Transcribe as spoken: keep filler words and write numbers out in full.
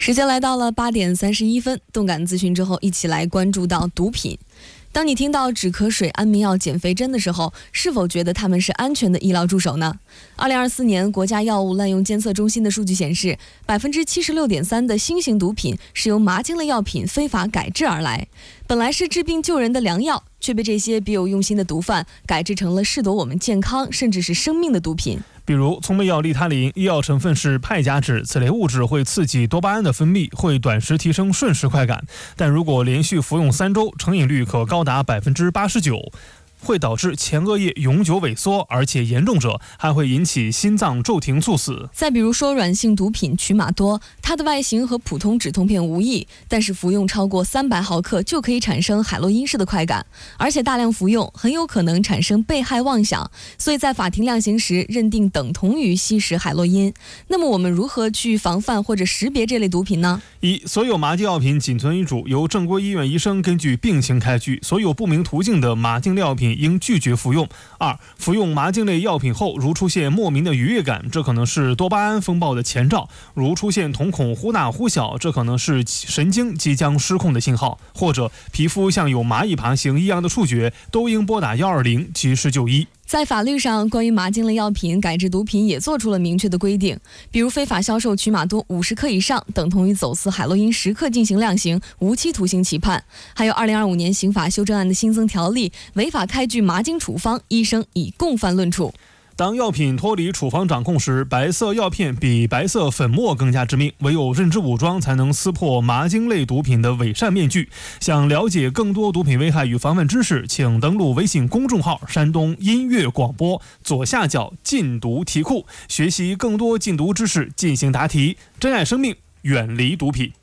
时间来到了八点三十一分，动感资讯之后，一起来关注到毒品。当你听到止咳水、安眠药、减肥针的时候，是否觉得它们是安全的医疗助手呢？二零二四年国家药物滥用监测中心的数据显示，百分之七十六点三的新型毒品是由麻精类药品非法改制而来。本来是治病救人的良药，却被这些别有用心的毒贩改制成了剥夺我们健康甚至是生命的毒品。 比如聪明药利他林，医药成分是派甲酯，此类物质会刺激多巴胺的分泌，会短时提升瞬时快感，但如果连续服用三周，成瘾率可高达百分之八十九。会导致前额叶永久萎缩，而且严重者还会引起心脏骤停猝死。 再比如说软性毒品曲马多，它的外形和普通止痛片无异，但是服用超过三百毫克就可以产生海洛因式的快感，而且大量服用很有可能产生被害妄想，所以在法庭量刑时认定等同于吸食海洛因。那么我们如何去防范或者识别这类毒品呢？ 一、所有麻精药品仅存一主，由正规医院医生根据病情开具，所有不明途径的麻精类药品应拒绝服用。二、服用麻精类药品后，如出现莫名的愉悦感，这可能是多巴胺风暴的前兆；如出现瞳孔忽大忽小，这可能是神经即将失控的信号；或者皮肤像有蚂蚁爬行一样的触觉，都应拨打一二零及时就医。 在法律上，关于麻精类药品改制毒品也做出了明确的规定，比如非法销售曲马多五十克以上，等同于走私海洛因十克进行量刑，无期徒刑起判。还有二零二五年刑法修正案的新增条例，违法开具麻精处方，医生以共犯论处。 当药品脱离处方掌控时，白色药片比白色粉末更加致命，唯有认知武装才能撕破麻精类毒品的伪善面具。想了解更多毒品危害与防范知识，请登录微信公众号山东音乐广播左下角禁毒题库，学习更多禁毒知识，进行答题。珍爱生命，远离毒品。